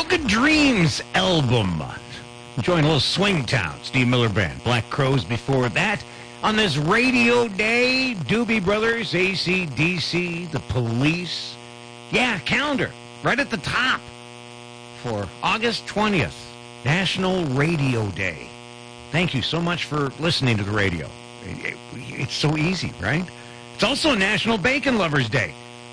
Polka Dreams album. Enjoying a little Swing Town, Steve Miller Band. Black Crowes before that. On this radio day, Doobie Brothers, AC/DC, The Police. Yeah, calendar right at the top for August 20th, National Radio Day. Thank you so much for listening to the radio. It's so easy, right? It's also National Bacon Lovers Day.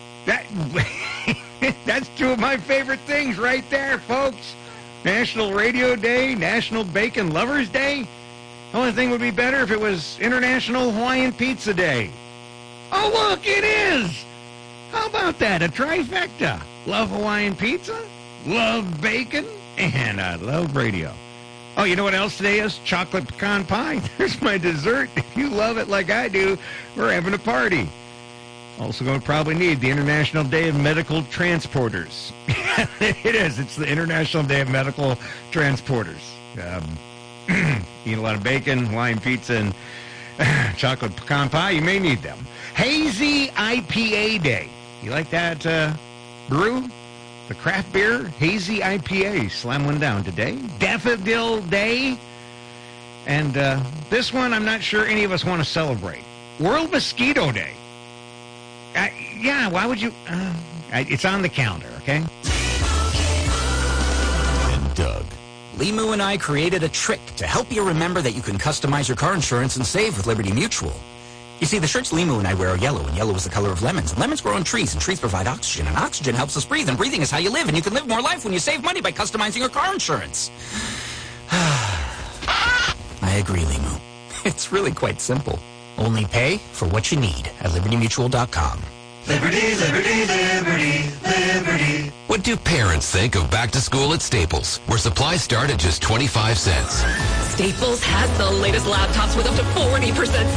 That's two of my favorite things right there, folks. National Radio Day, National Bacon Lovers Day. The only thing would be better if it was International Hawaiian Pizza Day. Oh, look, it is. How about that? A trifecta. Love Hawaiian pizza, love bacon, and I love radio. Oh, you know what else today is? Chocolate pecan pie. There's my dessert. If you love it like I do, we're having a party. Also going to probably need the International Day of Medical Transporters. It is. It's the International Day of Medical Transporters. Eat a lot of bacon, Hawaiian pizza, and chocolate pecan pie. You may need them. Hazy IPA Day. You like that brew? The craft beer? Hazy IPA. Slam one down today. Daffodil Day. And this one I'm not sure any of us want to celebrate. World Mosquito Day. Yeah, why would you? It's on the calendar, okay? And Doug. Limu and I created a trick to help you remember that you can customize your car insurance and save with Liberty Mutual. You see, the shirts Limu and I wear are yellow, and yellow is the color of lemons. And lemons grow on trees, and trees provide oxygen, and oxygen helps us breathe, and breathing is how you live, and you can live more life when you save money by customizing your car insurance. I agree, Limu. It's really quite simple. Only pay for what you need at LibertyMutual.com. Liberty, liberty, liberty, liberty. What do parents think of back to school at Staples, where supplies start at just 25 cents? Staples has the latest laptops with up to 40%